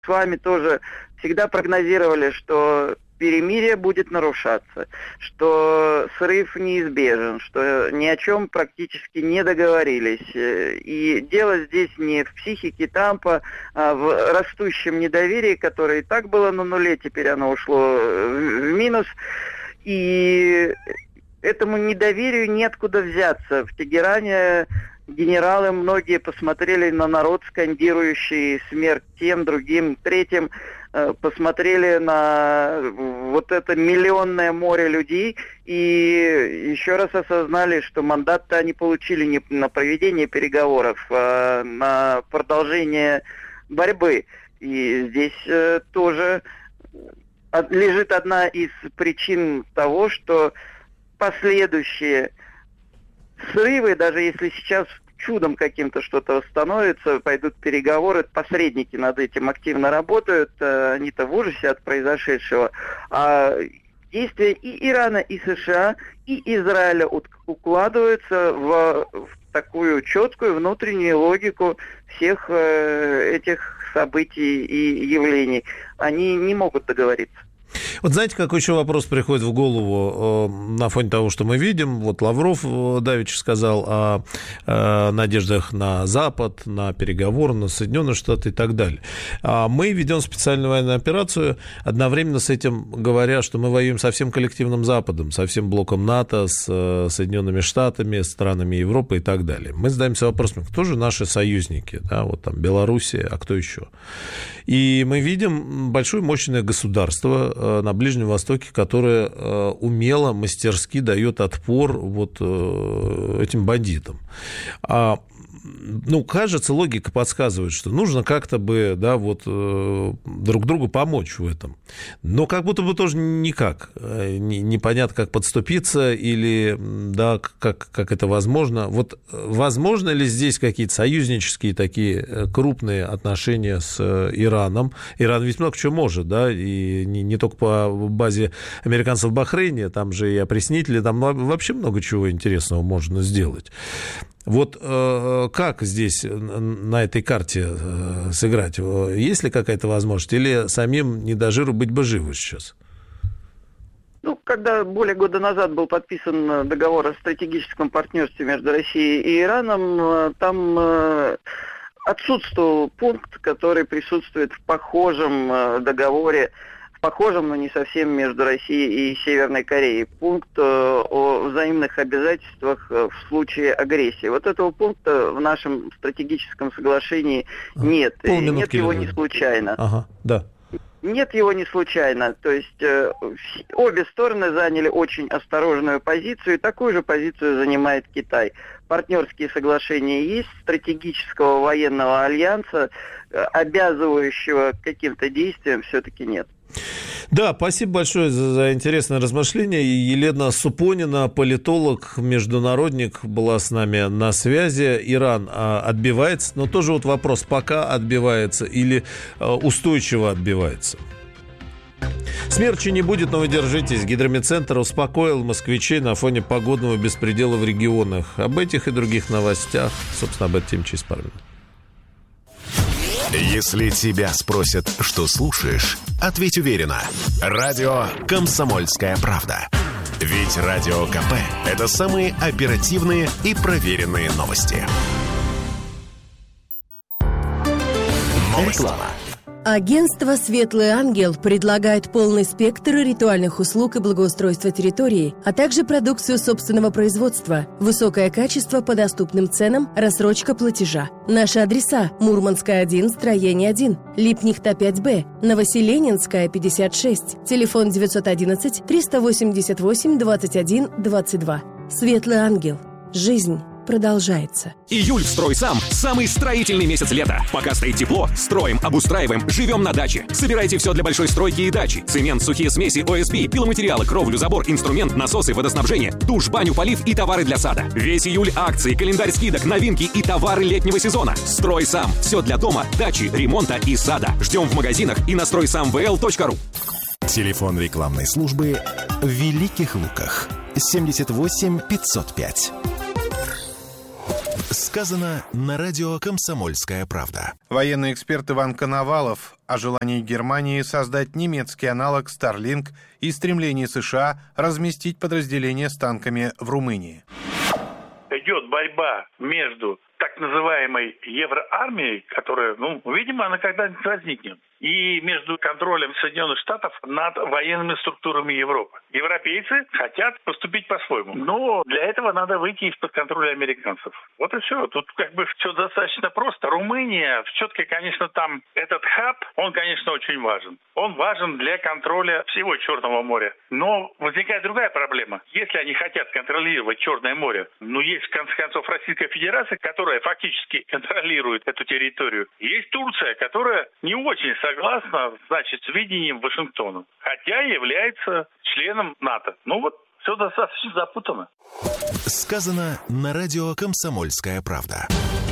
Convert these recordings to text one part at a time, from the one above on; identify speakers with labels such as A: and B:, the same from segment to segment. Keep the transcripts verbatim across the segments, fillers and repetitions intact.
A: с вами тоже всегда прогнозировали, что перемирие будет нарушаться, что срыв неизбежен, что ни о чем практически не договорились. И дело здесь не в психике Трампа, а в растущем недоверии, которое и так было на нуле, теперь оно ушло в минус. И этому недоверию неоткуда взяться. В Тегеране генералы многие посмотрели на народ, скандирующий смерть тем, другим, третьим, посмотрели на вот это миллионное море людей и еще раз осознали, что мандат-то они получили не на проведение переговоров, а на продолжение борьбы. И здесь э, тоже лежит одна из причин того, что последующие срывы, даже если сейчас чудом каким-то что-то восстановится, пойдут переговоры, посредники над этим активно работают, они-то в ужасе от произошедшего. А действия и Ирана, и США, и Израиля укладываются в, в такую четкую внутреннюю логику всех э, этих событий и явлений. Они не могут договориться.
B: Вот знаете, какой еще вопрос приходит в голову э, на фоне того, что мы видим? Вот Лавров давеча сказал о, о надеждах на Запад, на переговоры, на Соединенные Штаты и так далее. А мы ведем специальную военную операцию, одновременно с этим говоря, что мы воюем со всем коллективным Западом, со всем блоком НАТО, с э, Соединенными Штатами, с странами Европы и так далее. Мы задаемся вопросом, кто же наши союзники? Да, вот там Белоруссия, а кто еще? И мы видим большое мощное государство на Ближнем Востоке, которое умело, мастерски дает отпор вот этим бандитам. А, ну, кажется, логика подсказывает, что нужно как-то бы, да, вот друг другу помочь в этом. Но как будто бы тоже никак. Непонятно, как подступиться или, да, как, как это возможно. Вот возможно ли здесь какие-то союзнические такие крупные отношения с Ираном? Иран ведь много чего может, да, и не, не только по базе американцев в Бахрейне, там же и опреснители, там вообще много чего интересного можно сделать. Вот э, как здесь на этой карте э, сыграть? Есть ли какая-то возможность? Или самим не до жиру быть бы живы сейчас?
A: Ну, когда более года назад был подписан договор о стратегическом партнерстве между Россией и Ираном, там э, отсутствовал пункт, который присутствует в похожем договоре, похожем, но не совсем, между Россией и Северной Кореей. Пункт э, о взаимных обязательствах э, в случае агрессии. Вот этого пункта в нашем стратегическом соглашении нет. И нет его не случайно.
B: Ага, да.
A: Нет его не случайно. То есть э, обе стороны заняли очень осторожную позицию, и такую же позицию занимает Китай. Партнерские соглашения есть, стратегического военного альянса, э, обязывающего к каким-то действиям, все-таки нет.
B: Да, спасибо большое за, за интересное размышление. Елена Супонина, политолог, международник, была с нами на связи. Иран а, отбивается, но тоже вот вопрос, пока отбивается или а, устойчиво отбивается? Смерчи не будет, но вы держитесь. Гидромедцентр успокоил москвичей на фоне погодного беспредела в регионах. Об этих и других новостях, собственно, об этом через пару минут.
C: Если тебя спросят, что слушаешь, ответь уверенно. Радио «Комсомольская правда». Ведь Радио КП – это самые оперативные и проверенные новости. Реклама.
D: Агентство «Светлый ангел» предлагает полный спектр ритуальных услуг и благоустройства территории, а также продукцию собственного производства, высокое качество по доступным ценам, рассрочка платежа. Наши адреса: Мурманская, один, строение один, Липнихта, пять Б, Новоселенинская, пятьдесят шесть, телефон девятьсот одиннадцать триста восемьдесят восемь двадцать один двадцать два. «Светлый ангел». Жизнь продолжается.
E: Июль в «Стройсам» – самый строительный месяц лета. Пока стоит тепло, строим, обустраиваем, живем на даче. Собирайте все для большой стройки и дачи. Цемент, сухие смеси, О С Б, пиломатериалы, кровлю, забор, инструмент, насосы, водоснабжение, душ, баню, полив и товары для сада. Весь июль акции, календарь скидок, новинки и товары летнего сезона. «Стройсам» – все для дома, дачи, ремонта и сада. Ждем в магазинах и на стройсам вэ эл точка ру.
C: Телефон рекламной службы в Великих Луках. семьдесят восемь пятьсот пять. Сказано на радио «Комсомольская правда».
F: Военный эксперт Иван Коновалов о желании Германии создать немецкий аналог Starlink и стремлении США разместить подразделения с танками в Румынии.
G: Идет борьба между так называемой евроармией, которая, ну, видимо, она когда-нибудь возникнет, и между контролем Соединенных Штатов над военными структурами Европы. Европейцы хотят поступить по-своему, но для этого надо выйти из-под контроля американцев. Вот и все. Тут как бы все достаточно просто. Румыния, все-таки, конечно, там этот хаб, он, конечно, очень важен. Он важен для контроля всего Черного моря. Но возникает другая проблема. Если они хотят контролировать Черное море, ну, есть, в конце концов, Российская Федерация, которая фактически контролирует эту территорию. Есть Турция, которая не очень согласна, значит, с видением Вашингтона, хотя является членом НАТО. Ну вот, все достаточно запутано.
C: Сказано на радио «Комсомольская правда».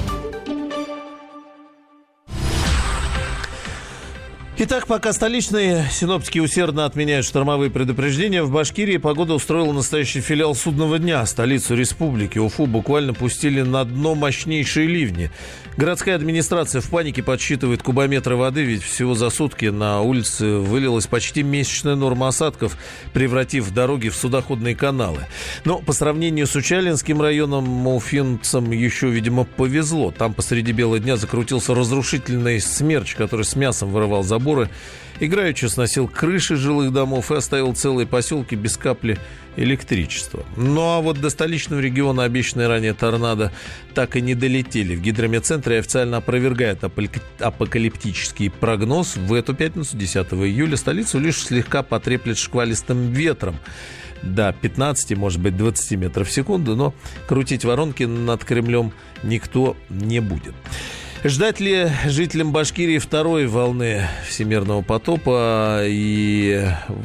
B: Итак, пока столичные синоптики усердно отменяют штормовые предупреждения, в Башкирии погода устроила настоящий филиал судного дня. Столицу республики Уфу буквально пустили на дно мощнейшие ливни. Городская администрация в панике подсчитывает кубометры воды, ведь всего за сутки на улице вылилась почти месячная норма осадков, превратив дороги в судоходные каналы. Но по сравнению с Учалинским районом уфимцам еще, видимо, повезло. Там посреди бела дня закрутился разрушительный смерч, который с мясом вырывал забор. Играючи сносил крыши жилых домов и оставил целые поселки без капли электричества. Ну а вот до столичного региона обещанные ранее торнадо так и не долетели. В гидрометцентре официально опровергает апокалиптический прогноз. В эту пятницу, десятого июля, столицу лишь слегка потреплет шквалистым ветром. До пятнадцати, может быть, двадцати метров в секунду, но крутить воронки над Кремлем никто не будет. Ждать ли жителям Башкирии второй волны всемирного потопа и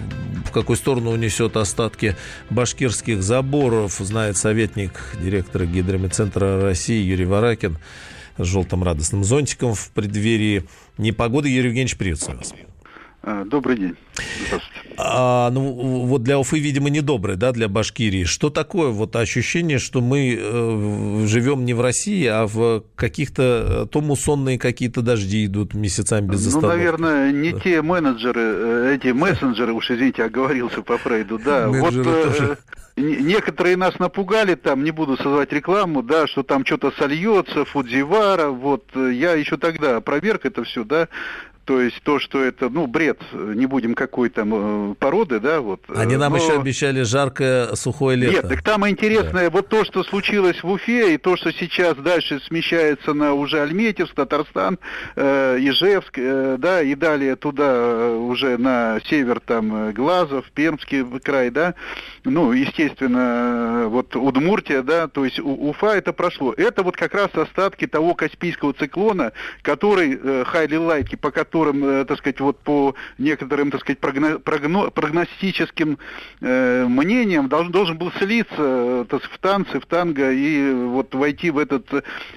B: в какую сторону унесет остатки башкирских заборов, знает советник директора Гидрометцентра России Юрий Варакин с желтым радостным зонтиком в преддверии непогоды. Юрий Евгеньевич, приветствую вас.
H: Добрый день. Здравствуйте.
B: А, ну, вот для Уфы, видимо, недобрый, да, для Башкирии. Что такое вот ощущение, что мы э, живем не в России, а в каких-то, то муссонные какие-то дожди идут месяцами без остановки?
H: Ну, наверное, не да. те менеджеры, эти мессенджеры, уж извините, оговорился по Фрейду, да. Вот э, некоторые нас напугали, там, не буду создавать рекламу, да, что там что-то сольется, Фудзивара, вот, я еще тогда опроверг это все, да. То есть то, что это, ну, бред, не будем какой там породы, да, вот.
B: Они нам
H: но...
B: еще обещали жаркое, сухое лето.
H: Нет, так там интересное, да. Вот то, что случилось в Уфе, и то, что сейчас дальше смещается на уже Альметьевск, Татарстан, э, Ижевск, э, да, и далее туда уже на север, там, Глазов, Пермский край, да, ну, естественно, вот Удмуртия, да, то есть У- Уфа это прошло. Это вот как раз остатки того Каспийского циклона, который, э, Хайли-Лайки, по которым которым, так сказать, вот по некоторым, так сказать, прогно, прогно, прогностическим э, мнениям должен, должен был слиться так, в танцы, в танго и вот войти в этот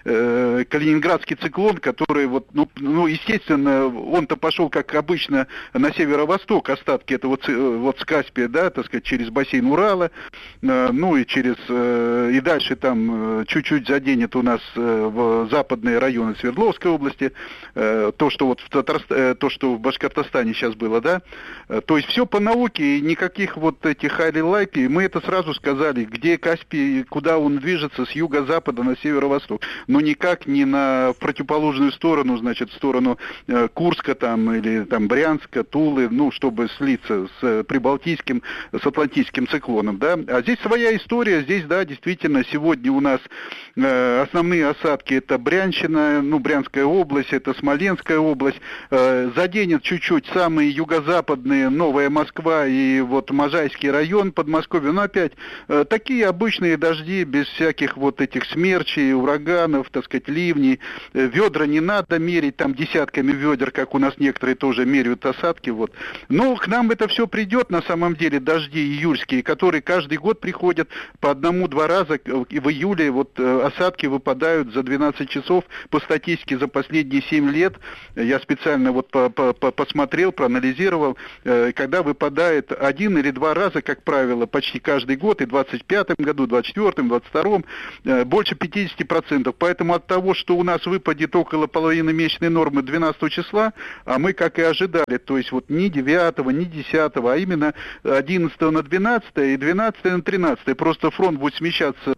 H: э, калининградский циклон, который вот, ну, ну, естественно, он-то пошел, как обычно, на северо-восток, остатки этого вот с Каспия, да, так сказать, через бассейн Урала, э, ну и через, э, и дальше там э, чуть-чуть заденет у нас э, в западные районы Свердловской области, э, то, что вот в Татарстане, то, что в Башкортостане сейчас было, да, то есть все по науке, и никаких вот этих хайли-лайки, мы это сразу сказали, где Каспий, куда он движется, с юго-запада на северо-восток, но никак не на противоположную сторону, значит, в сторону э, Курска там, или там Брянска, Тулы, ну, чтобы слиться с прибалтийским, с атлантическим циклоном, да, а здесь своя история, здесь, да, действительно, сегодня у нас э, основные осадки, это Брянщина, ну, Брянская область, это Смоленская область, заденет чуть-чуть самые юго-западные, Новая Москва и вот Можайский район Подмосковья. Но опять такие обычные дожди, без всяких вот этих смерчей, ураганов, так сказать, ливней. Ведра не надо мерить, там десятками ведер, как у нас некоторые тоже меряют осадки. Вот. Но к нам это все придет, на самом деле, дожди июльские, которые каждый год приходят по одному-два раза. И в июле вот осадки выпадают за двенадцать часов по статистике за последние семь лет. Я специально внимательно вот по, по, по, посмотрел, проанализировал, э, когда выпадает один или два раза, как правило, почти каждый год, и в двадцать пятом году, двадцать четвёртом, двадцать втором, э, больше пятьдесят процентов. Поэтому от того, что у нас выпадет около половины месячной нормы двенадцатого числа, а мы, как и ожидали, то есть вот не девятого, не десятого, а именно одиннадцатого на двенадцатое и двенадцатое на тринадцатое. Просто фронт будет смещаться,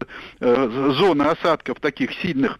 H: э, зона осадков таких сильных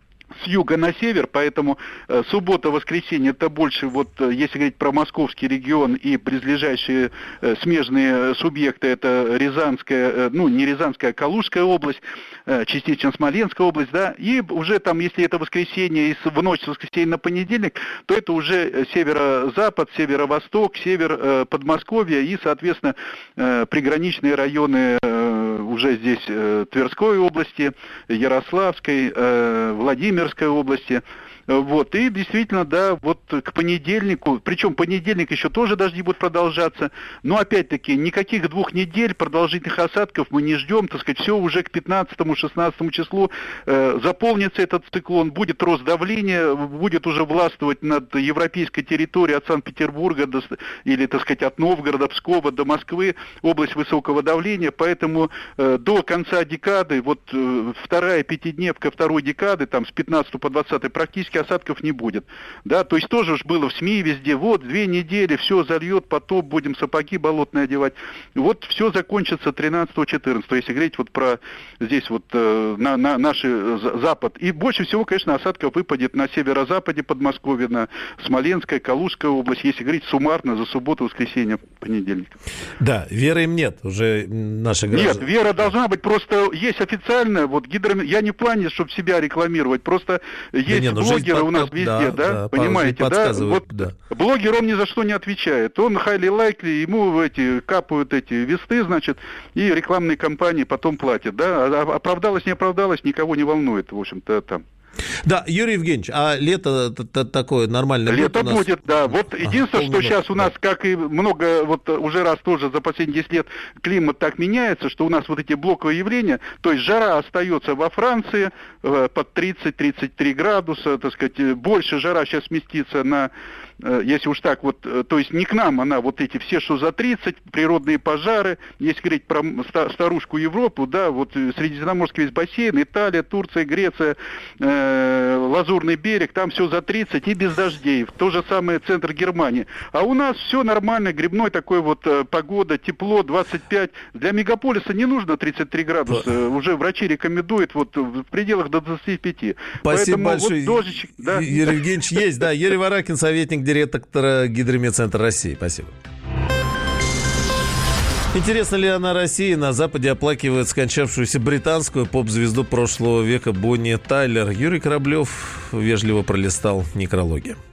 H: с юга на север, поэтому э, суббота-воскресенье это больше, вот э, если говорить про московский регион и близлежащие э, смежные субъекты, это Рязанская, э, ну не Рязанская, а Калужская область, э, частично Смоленская область, да, и уже там, если это воскресенье и в ночь с воскресенья на понедельник, то это уже северо-запад, северо-восток, север э, Подмосковья и, соответственно, э, приграничные районы э, уже здесь э, Тверской области, Ярославской, э, Владимирской области. Вот, и действительно, да, вот к понедельнику, причем понедельник еще тоже дожди будут продолжаться, но опять-таки никаких двух недель продолжительных осадков мы не ждем, так сказать, все уже к пятнадцатому-шестнадцатому числу э, заполнится этот циклон, будет рост давления, будет уже властвовать над европейской территорией от Санкт-Петербурга до, или, так сказать, от Новгорода, Пскова до Москвы, область высокого давления, поэтому э, до конца декады, вот э, вторая пятидневка второй декады, там с пятнадцатого по двадцатый практически осадков не будет. Да, то есть тоже уж было в СМИ везде, вот, две недели, все зальет, потоп, будем сапоги болотные одевать. Вот все закончится тринадцатого-четырнадцатого, если говорить вот про здесь вот э, на, на наш запад. И больше всего, конечно, осадков выпадет на северо-западе Подмосковья, на Смоленская, Калужская область, если говорить суммарно за субботу, воскресенье, понедельник.
B: Да, веры им нет, уже наши граждане.
H: Нет, вера должна быть, просто есть официально, вот гидро... я не в плане, чтобы себя рекламировать, просто есть да нет, блогеры под... у нас везде, да, да, да понимаете, да? Вот да. Блогер, он ни за что не отвечает, он highly likely, ему эти капают эти весты, значит, и рекламные кампании потом платят, да, а оправдалось, не оправдалось, никого не волнует, в общем-то, там.
B: Да, Юрий Евгеньевич, а лето такое нормальное будет?
H: Лето будет, да. Вот единственное, что сейчас у нас, как и много, вот уже раз тоже за последние десять лет климат так меняется, что у нас вот эти блоковые явления, то есть жара остается во Франции под тридцать-тридцать три градуса, так сказать, больше жара сейчас сместится на, если уж так вот, то есть не к нам, она вот эти все, что за тридцать, природные пожары, если говорить про старушку Европу, да, вот Средиземноморский весь бассейн, Италия, Турция, Греция, Лазурный берег, там все за тридцать и без дождей. То же самое центр Германии. А у нас все нормально, грибной такой вот погода, тепло, двадцать пять. Для мегаполиса не нужно тридцать три градуса. По... Уже врачи рекомендуют вот в пределах до двадцати пяти.
B: Спасибо Поэтому большое.
H: Вот дождичек, да.
B: Юрий Евгеньевич есть, да. Юрий Варакин, советник директора Гидромедцентра России. Спасибо. Интересно ли она России? На Западе оплакивает скончавшуюся британскую поп-звезду прошлого века Бонни Тайлер. Юрий Кораблев вежливо пролистал некрологи.